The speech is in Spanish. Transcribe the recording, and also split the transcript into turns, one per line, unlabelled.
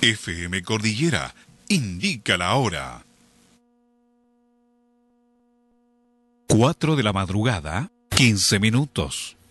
FM Cordillera indica la hora. 4 de la madrugada, 15 minutos.